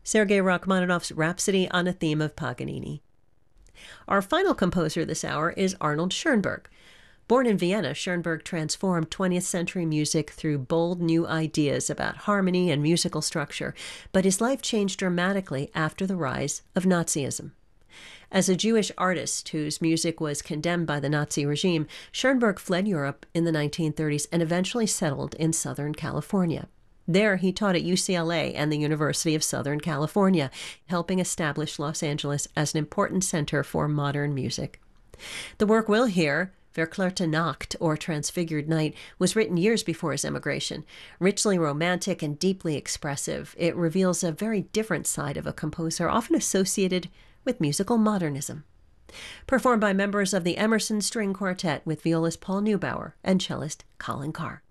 Sergei Rachmaninoff's Rhapsody on a Theme of Paganini. Our final composer this hour is Arnold Schoenberg. Born in Vienna, Schoenberg transformed 20th century music through bold new ideas about harmony and musical structure, but his life changed dramatically after the rise of Nazism. As a Jewish artist whose music was condemned by the Nazi regime, Schoenberg fled Europe in the 1930s and eventually settled in Southern California. There, he taught at UCLA and the University of Southern California, helping establish Los Angeles as an important center for modern music. The work we'll hear, Verklärte Nacht, or Transfigured Night, was written years before his emigration. Richly romantic and deeply expressive, it reveals a very different side of a composer, often associated with musical modernism. Performed by members of the Emerson String Quartet with violist Paul Neubauer and cellist Colin Carr.